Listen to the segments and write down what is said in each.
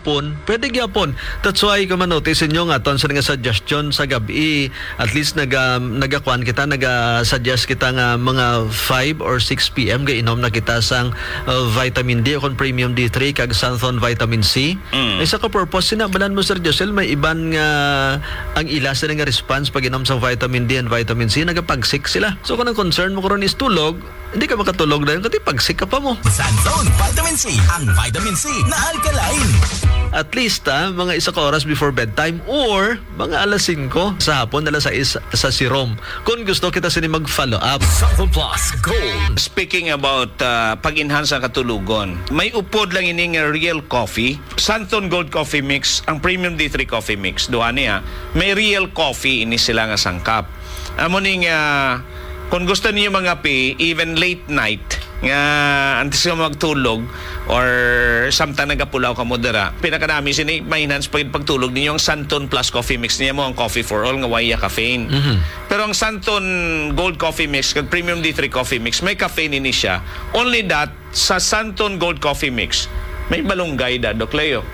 hapon, pwede gyapon. That's why kung manotice inyo nga ton sa nga suggestion sa gabi, at least nagakuan kita, naga-suggest kita nga mga 5 or 6 PM gainom na kita sang vitamin D o kon premium D3 kag Santhon vitamin C. Isa ka purpose sinabalan mo Sir Josel, may iban nga ang ila sa nga response pag inom sa vitamin D and vitamin C, nagapagsik sila. So kung ang concern mo karon is tulog, hindi ka makatulog dahil kasi pagsik ka pa mo. Santhon vitamin C, ang vitamin C na alkaline. At least mga 1 oras before bedtime or mga alas 5 sa hapon, alas 6 sa serum. Kung gusto kita sini mag-follow up. Santhon Plus Gold. Speaking about pag-enhance sa katulugon, may upod lang ining real coffee. Santhon Gold Coffee Mix, ang Premium D3 Coffee Mix. Duha niya, may real coffee ini sila nga sangkap. Amo ning kung gusto niyo mga even late night, nga antes ka magtulog or samtang nagapulaw ka mo dara, pinakadami sini maintenance pagtulog ninyo ang Santhon Plus Coffee Mix niya mo ang coffee for all nga waya caffeine. Pero ang Santhon Gold Coffee Mix kag Premium D3 Coffee Mix may caffeine ini siya. Only that sa Santhon Gold Coffee Mix may malunggay da Doc Leo.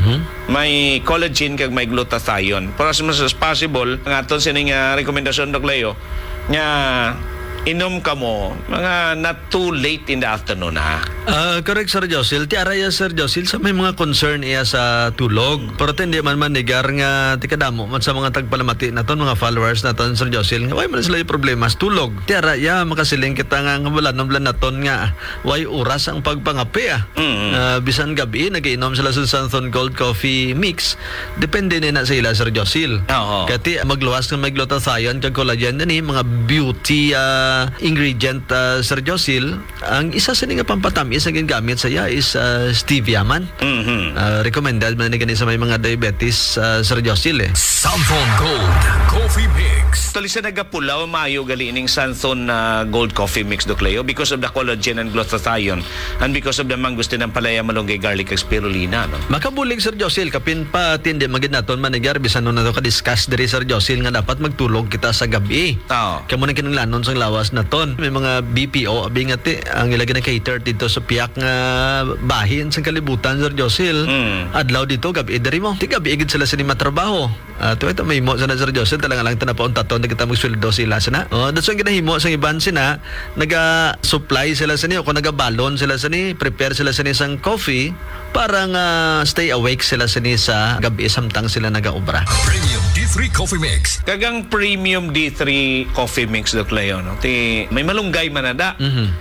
May collagen kag may glutathione. Para as much as possible ang aton sining rekomendasyon Doc Leo nga inom ka mo mga not too late in the afternoon Correct Sir Josil. Ti araya Sir Josil sa may mga concern iya sa tulog. Pero hindi man manigar nga tikadamo man sa mga tagpalamati naton mga followers naton Sir Josil. Nga way man sila yung problema sa tulog. Ti araya makasiling kita nga wala bulan naton nga way oras ang pagpangapi bisan gabi nagiinom sila sa Santhon Gold Coffee Mix. Depende na sa ila Sir Josil. Kati magluwas ng may glutathione kag collagen ni mga beauty ingredient Sir Josil. Ang isa sa nga pampatamis na ginagamit sa iya is stevia man. Recommended man ni sa may mga diabetes Sir Josil Santhon Gold Coffee Mix. Tuloy sa nagapulaw maayo gali ining Santhon Gold Coffee Mix Doc Leo because of the collagen and glutathione and because of the mangustin ng palaya malunggay garlic ag spirulina no? Makabulig Sir Josil kapin pa tindi magid naton manigar bisan no nato ka discuss diri Sir Josil nga dapat magtulog kita sa gabi. Kamo nang kinanglanon sa lawas naton. May mga BPO abi nga ti ang ilagi na cater dito sa piyak nga bahin sa kalibutan Sir Josil. Adlaw dito gabi diri mo. Ti gabi igid sila sa ni matrabaho. Ito may mo sana Sir Josil talaga lang tanapaon taton na kita magsweldo sila sana. That's why ginahimo sa iban sina naga-supply sila sa ni o kung naga-balon sila sa ni, prepare sila sa ni sang coffee para nga stay awake sila sa ni sa gabi samtang sila naga-obra. Premium D3 Coffee Mix. Kagang Premium D3 Coffee Mix Doc Leo no? Ti may malunggay manada.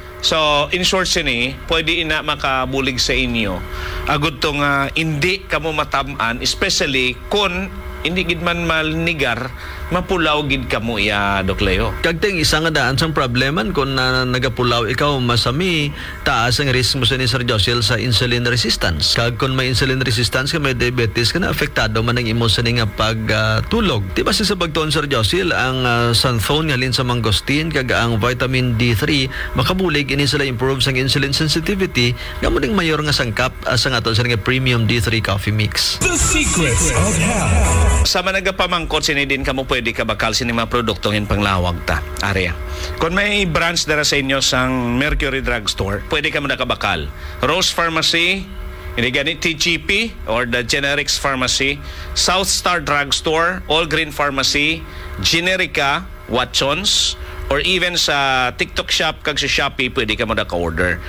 So, in short sini, pwede ina makabulig sa inyo. Agud tong hindi ka mo matamaan, especially kung hindi gid man malnigar, mapulaw gid ka mo iya Doc Leo. Kagting isa nga daan sang probleman kung nagapulaw ikaw masami, taas ang risk mo sa ni Sir Josil sa insulin resistance. Kag kung may insulin resistance ka, may diabetes ka na, apektado man ang imo sa nga pagtulog. Diba sa pagtuon Sir Josil, ang Santhon nga lin sa mangosteen kag ang vitamin D3 makabulig ini sila improve sang insulin sensitivity nga mo ding mayor nga sangkap sa aton sa nga Premium D3 Coffee Mix. The secrets of health. Sa managapamangkot sini din kamo pwede ka bakal sini mga produktong in panglawag ta area. Kung may branch dara sa inyo sang Mercury Drugstore, pwede ka mo nakabakal. Rose Pharmacy, ini gani TGP or the Generics Pharmacy, South Star Drugstore, All Green Pharmacy, Generica, Watsons, or even sa TikTok Shop kag sa Shopee pwede ka mo naka-order.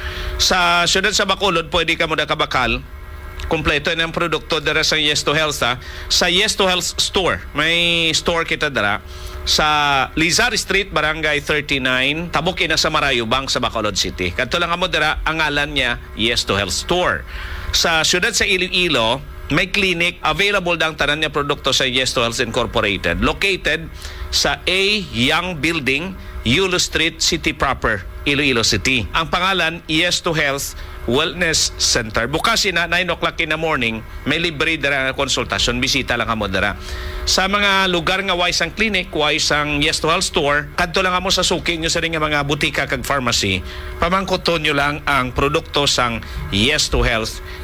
Sa syudad sa Bacolod pwede ka mo nakabakal. Kompleto ng produkto dara sa Yes to Health sa Yes to Health store. May store kita dara sa Lizar Street, Barangay 39, tabok ina sa Marayubang sa Bacolod City. Kadto lang amo dara ang ngalan niya Yes to Health store. Sa syudad sa Iloilo, may clinic available dang tanan niya produkto sa Yes to Health Incorporated. Located sa A Young Building, Yulo Street, City Proper, Iloilo City. Ang pangalan Yes to Health Wellness Center. Bukas na 9 o'clock in the morning, may libre dara konsultasyon, bisita lang kamo dara. Sa mga lugar nga wise ang clinic, wise ang Yes to Health store, kadto lang kamo sa suki nyo sa ring mga butika kag pharmacy. Pamangkoton nyo lang ang produkto sang Yes to Health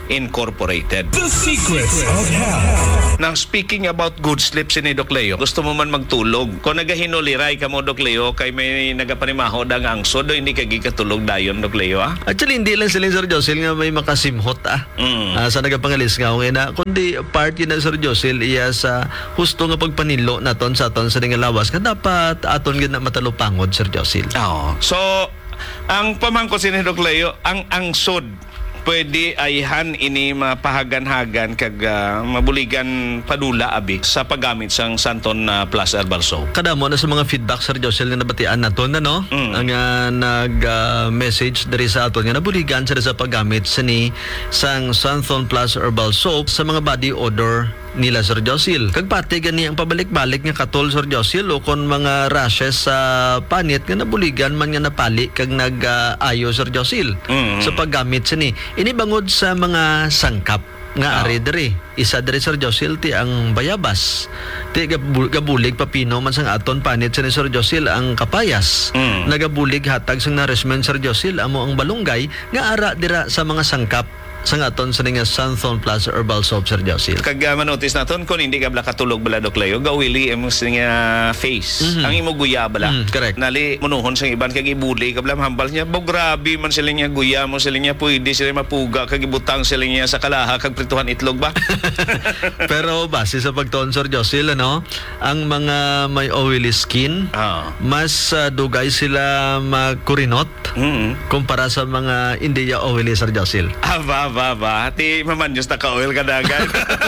Incorporated. The Secrets of Health. Nang speaking about good sleep si Doc Leo, gusto mo man magtulog. Kung nagahinuliray ka mo, Doc Leo, kay may nagapanimaho da nga angso, do hindi ka gikatulog dayon, Doc Leo, ha? Actually, hindi lang sila Sir Josil nga may makasimhot sa nagapangalis nga na kundi part yun na Sir Josil iya sa husto nga pagpanilo naton sa aton sa nga lawas nga dapat aton gid na matalupangod Sir Josil. Oo. So, ang pamangko si Doc Leo, ang angsod pwede ayhan ini mapahagan-hagan kag mabuligan padula abi sa paggamit sang Santon Plus Herbal Soap. Kada mo na sa mga feedback Sir Josil nga nabatian naton no? Ang nag-message diri sa aton nga nabuligan sa paggamit sini sang Santon Plus Herbal Soap sa mga body odor nila Sir Josil. Kag pati gani ang pabalik-balik nga katol Sir Josil o kon mga rashes sa panit nga nabuligan man nga napali kag nag-ayo Sir Josil sa paggamit sini. Ini bangod sa mga sangkap nga ari diri. Isa diri Sir Josil ti ang bayabas. Ti gabulig papino man sang aton panit sini Sir Josil ang kapayas. Nagabulig hatag sang nourishment Sir Josil amo ang balunggay nga ara dira sa mga sangkap sang aton sa nga Santon Plus Herbal Soap Sir Josil. Kag manotis naton kung hindi ka bala katulog bala Doc Leo, gawili imo nga face. Ang imo guya bala. Correct. Nali munuhon sang iban kag ibuli ka bala hambal niya. Bo grabe man sila niya guya mo sila niya pwede sila mapuga kag ibutang sila niya sa kalaha kag prituhan itlog ba. Pero base sa pagtuon Sir Josil ang mga may oily skin mas dugay sila magkurinot kumpara sa mga hindi ya oily Sir Josil. Ba. Ti mamanyos na ka-oil ka dagan.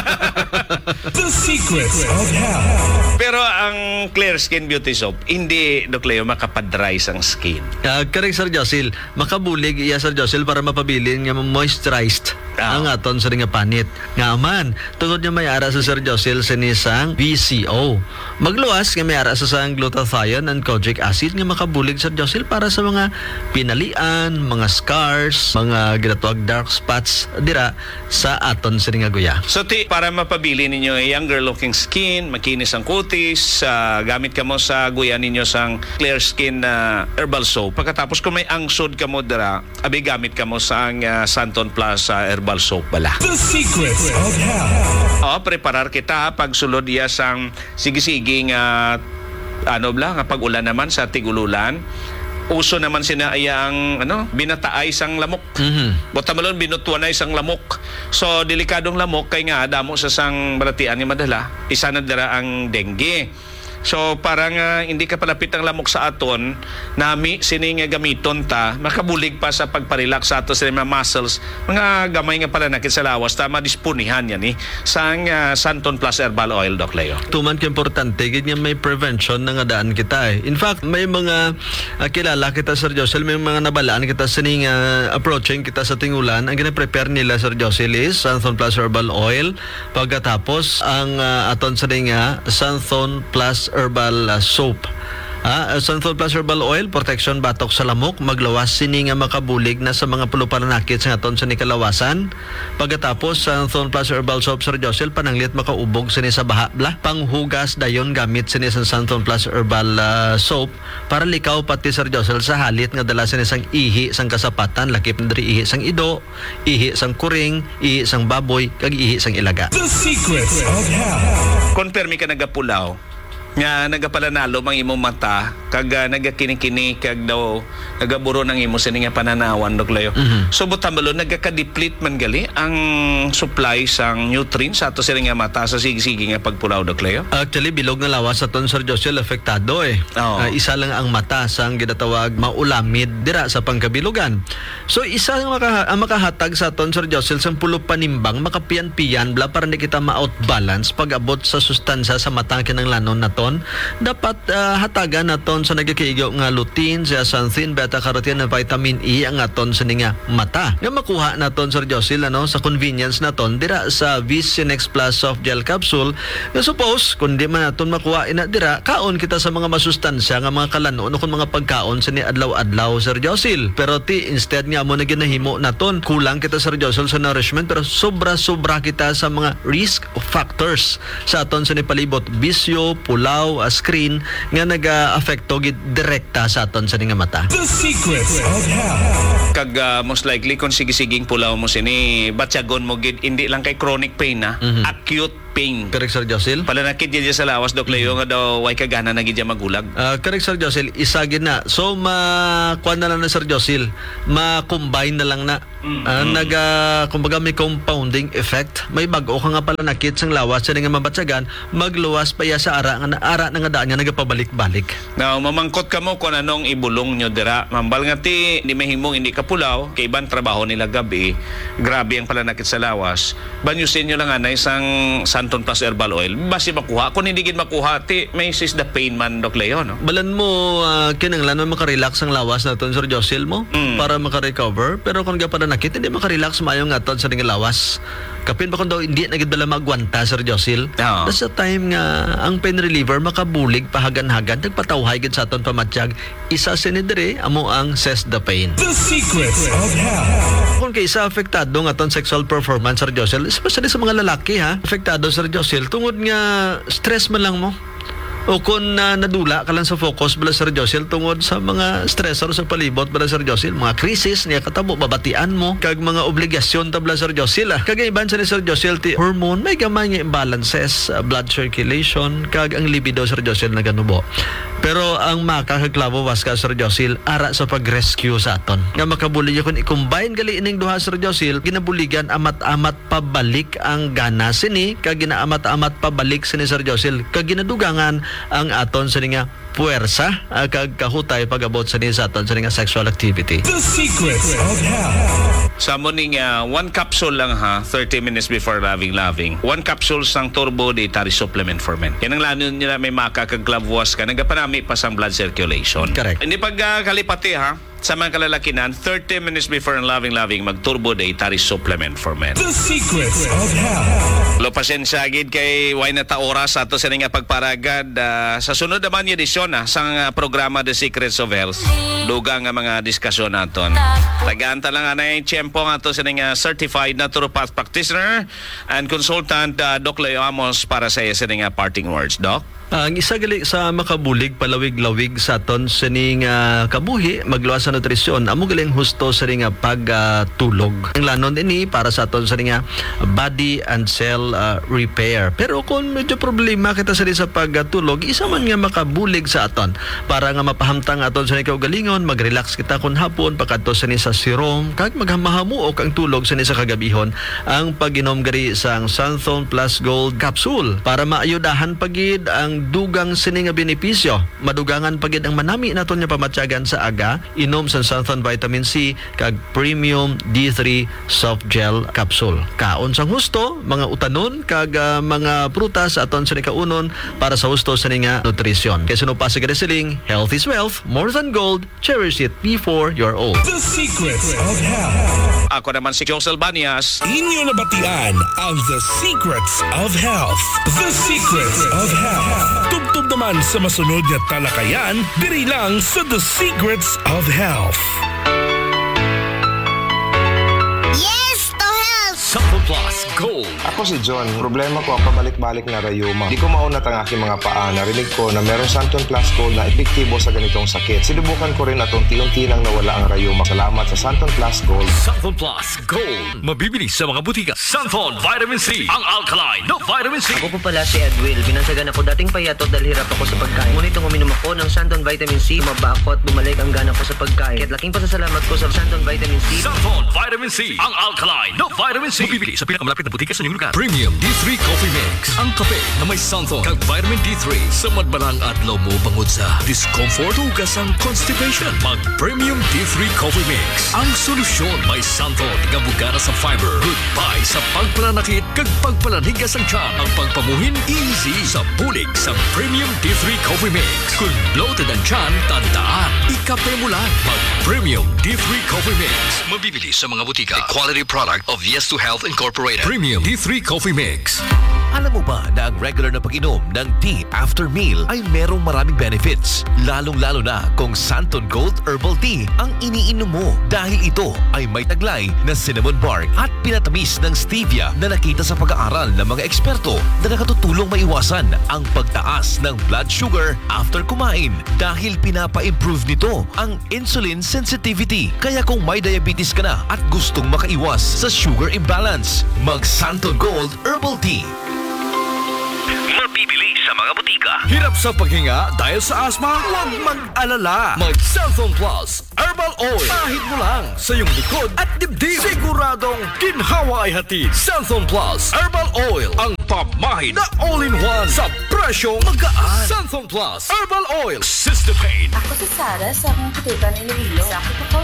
The Secrets of Health. Pero ang Clear Skin Beauty Soap, hindi, Doc Leo, makapadry sang skin. Correct Sir Josil. Makabulig iya Sir Josil para mapabilin nga moisturized ang aton sa nga panit. Nga man, tungod niya may ara sa Sir Josil sa nisang VCO. Magluwas nga may ara sa sang glutathione and kojic acid nga makabulig Sir Josil para sa mga pinalian, mga scars, mga ginatawag dark spots dira sa aton sa nga guya. So, para mapabili ninyo younger looking skin, makinis ang kutis, gamit ka mo sa guya ninyo sang Clear Skin Herbal Soap. Pagkatapos kung may angsod ka mo dira, abi gamit ka mo sa Santon Plus Herbal Soap bala. The Secrets of Health. Preparar kita pagsulod iya sang sige-sige nga nga pag-ulan naman sa tigululan. Uso naman sina ayang binataay sang lamok. Botamalon binutuan ay sang lamok. So delikadong lamok kay nga damo sa sang baratian nga madala. Isa na dira ang dengue. So parang hindi ka palapit ang lamok sa aton, nami sini nga gamiton ta, makabulig pa sa pagparelax sa ato sa mga muscles, mga gamay nga pala nakit sa lawas, ta madispunihan yan sang Santon Plus Herbal Oil, Doc Leo. Tuman ka importante, ganyan may prevention na nga daan kita In fact, may mga kilala kita Sir Josil, may mga nabalaan kita sining approaching kita sa tingulan, ang gina-prepare nila Sir Josil is Santon Plus Herbal Oil, pagkatapos ang aton sa nga Santon Plus Herbal Soap. Santon Plus Herbal Oil, protection batok sa lamok, maglawas sini nga makabulig na sa mga puluparanakit sa aton sa nikalawasan. Pagkatapos Santon Plus Herbal Soap Sir Josil, pananglit makaubog sini sa bahabla, panghugas dayon gamit sini sa Santon Plus Herbal Soap para likaw pati Sir Josil sa halit nga dala sini sang ihi sang kasapatan, lakip na diri ihi sang ido, ihi sang kuring, ihi sang baboy, kag ihi sang ilaga. The Secrets of Health. Konpermi ka nagapulaw nga nagapalanalo mang imong mata kag nagakini-kini kag daw nagaburo ng imo sini nga pananawan Doc Leo. So butamalo nagaka-deplete man gali ang supply sang nutrients sa ato sila nga mata sa sige-sige nga pagpulaw Doc Leo. Actually bilog nga lawas sa ton Sir Josil apektado isa lang ang mata sang ginatawag maulamid dira sa pangkabilugan. So isa ang makahatag sa ton Sir Josil sang pulo panimbang makapian-piyan bla para di kita ma-outbalance pag-abot sa sustansya sa mata kinanglanon naton dapat hatagan naton sa nagakaigaw nga lutein, zeaxanthin, beta-carotene at vitamin E ang aton sa nga mata. Nga makuha naton Sir Josil sa convenience naton dira sa Visionex Plus Soft Gel Capsule. Nga suppose kung di man naton makuha ina dira, kaon kita sa mga masustansya nga mga kalanon o kung mga pagkaon sa ni adlaw-adlaw Sir Josil. Pero instead nga mo na ginahimo naton, kulang kita Sir Josil sa nourishment pero sobra-sobra kita sa mga risk factors sa aton sa ni palibot, bisyo, pula, tublaw, screen nga naga-affecto gid direkta sa aton sa nga mata. The Secrets of Health. Kag most likely kung sige-siging pulaw mo sini batyagon mo gid hindi lang kay chronic pain na, acute pain. Correct, Sir Josil? Palanakit dyan sa lawas, Dok Leo, nga daw way kagana na gid dyan magulag. Correct, Sir Josil. Isa gid na. So, kuan na lang na, Sir Josil. Ma-combine na lang na. Kumbaga may compounding effect. May bago ka nga pala nakit sang lawas sa nga mabatsagan, magluwas pa ya sa ara na nga daan nga nagapabalik-balik. Now, mamangkot ka mo kung anong ibulong nyo dira. Mambal nga ti, hindi mahimong hindi ka pulaw, kay ibang trabaho nila gabi, grabe ang palanakit sa lawas. Banyusin nyo lang na isang Santon Plus Herbal Oil. Basi makuha. Kung hindi gid makuha, ti, may sis the pain man, Dok Leo, no? Balan mo, kinanglan mo makarelax ang lawas na ton, Sir Josil mo para makarecover. Pero kung ka pala nakit, hindi makarelax maayong nga ton sa nga lawas. Kapin pa kung daw hindi na gid bala magwanta, Sir Josil. Oo. Sa time nga ang pain reliever makabulig pahagan-hagan nagpatawhay gid sa aton pamatyag, isa sinidre amo ang Cess the Pain. The Secrets of Health. Kung kaysa apektado nga aton sexual performance, Sir Josil, especially sa mga lalaki ha, apektado, Sir Josil, tungod nga stress man lang mo. O kung nadula ka lang sa focus bala, Sir Josil, tungod sa mga stressor sa palibot bala, Sir Josil, mga krisis niya katabo, babatian mo kag mga obligasyon tabla, Sir Josil. Kagaiban sa ni Sir Josil ti hormone may gamay nga imbalances, blood circulation kag ang libido, Sir Josil, na ganubo. Pero ang makakaklabo was ka, Sir Josil, ara sa pag-rescue sa aton. Nga makabuli kung i-combine gali ining duha, Sir Josil, ginabuligan amat-amat pabalik ang gana sini kag ginaamat-amat pabalik sini, Sir Josil, kag ginadugangan ang aton sa nga puwersa kag kahutay pag-abot sa aton sa nga sexual activity. The Secrets of Health. Sa morning, one capsule lang ha, 30 minutes before loving. One capsule sang Turbo Dietary Supplement for Men. Yan ang lano nila may makakaglavwas ka, nagapanami pa sang blood circulation. Correct. Hindi pagkalipati ha, sa mga kalalakinan, 30 minutes before ang loving, mag-Turbo Dietary Supplement for Men. The Secrets of Health. Lo pasensya gid kay way na ta oras ato sa nga pagparagad sa sunod naman yung edisyon sang programa The Secrets of Health. Dugang nga mga diskusyon naton. Tagaanta lang anay tiyempo nga ato sa nga certified naturopath practitioner and consultant Doc Leo Amos para sa iya sa nga parting words, Doc. Ang isa gali sa makabulig palawig-lawig sa aton sa ning kabuhi magluwas sa nutrisyon amo galing husto sa ning pagtulog. Ang lanon ini para sa aton sa ning body and cell repair. Pero kung medyo problema kita sa pagtulog, isa man nga makabulig sa aton para nga mapahamtang aton sa ning kaugalingon, mag-relax kita kun hapon pagadto sa ni sa serum kag maghamahamuok ang tulog sa ni sa kagabihon ang pag-inom gari sang Santon Plus Gold capsule para maayudahan pagid ang dugang sini nga benepisyo. Madugangan pagid ang manami naton nga pamatyagan sa aga, inom sa Santon Vitamin C kag Premium D3 Soft Gel Capsule. Kaon sang husto, mga utanon kag mga prutas aton sa kaunon para sa husto sa nga nutrisyon. Kay suno pa sa siling, health is wealth, more than gold, cherish it before you're old. The Secrets of Health. Ako naman si Josel Banias. Inyo nabatian ang The Secrets of Health. The Secrets of Health. Tubtub naman sa masunod na talakayan, diri lang sa The Secrets of Health. Yes to health! Santon Plus Gold. Ako si John. Problema ko ang pabalik-balik na rayuma. Di ko maunat ang aking mga paa. Narinig ko na merong Santon Plus Gold na epektibo sa ganitong sakit. Sinubukan ko rin at unti-unti nang nawala ang rayuma. Salamat sa Santon Plus Gold. Santon Plus Gold. Mabibili sa mga butika. Santon Vitamin C. Ang alkaline na vitamin C. Ako po pala si Edwil. Binansagan ako dating payatot dahil hirap ako sa pagkain. Ngunit nung uminom ako ng Santon Vitamin C, maba ako at bumalik ang gana ko sa pagkain. Kaya't laking pasasalamat ko sa Santon Vitamin C. Santon Vitamin C. Ang alkaline na vitamin C. Mabibili sa pinakamalapit na butika sa inyong lugar. Premium D3 Coffee Mix. Ang kape na may Santon kag vitamin D3 sa madbalang adlaw mo bangod sa discomfort tugas ang constipation. Mag Premium D3 Coffee Mix. Ang solusyon may Santon nga bugana sa fiber. Goodbye sa pagpananakit kag pagpalanigas ang tiyan. Ang pagpamuhin easy sa bulig sa Premium D3 Coffee Mix. Kung bloated ang tiyan, tandaan, ikape mo lang. Mag Premium D3 Coffee Mix. Mabibili sa mga butika. A quality product of Yes to Health Incorporated. Premium D3 Coffee Mix. Alam mo ba na ang regular na pag-inom ng tea after meal ay merong maraming benefits? Lalong-lalo na kung Santon Gold Herbal Tea ang iniinom mo dahil ito ay may taglay na cinnamon bark at pinatamis ng stevia na nakita sa pag-aaral ng mga eksperto na nakatutulong maiwasan ang pagtaas ng blood sugar after kumain dahil pinapa-improve nito ang insulin sensitivity. Kaya kung may diabetes ka na at gustong makaiwas sa sugar imbalance, mag Santon Gold Herbal Tea. Mabibili sa mga butika. Hirap sa paghinga dahil sa asma? Huwag mag-alala. Mag Santon Plus Herbal Oil. Kahit mo lang sa iyong likod at dibdib. Siguradong ginhawa ay hatid. Santon Plus Herbal Oil. Ang pamahid na all-in-one sa presyong magaan. Santon Plus Herbal Oil. Sister Pain. Ako si Sarah sa mga kututan ni Iloilo. Sakit ako